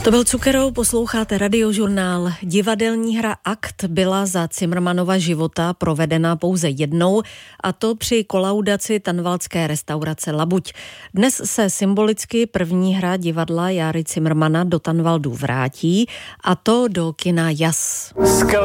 To byl Cukerou, posloucháte Radiožurnál. Divadelní hra Akt byla za Cimrmanova života provedena pouze jednou, a to při kolaudaci tanvaldské restaurace Labuť. Dnes se symbolicky první hra divadla Járy Cimrmana do Tanvaldu vrátí, a to do kina Jas.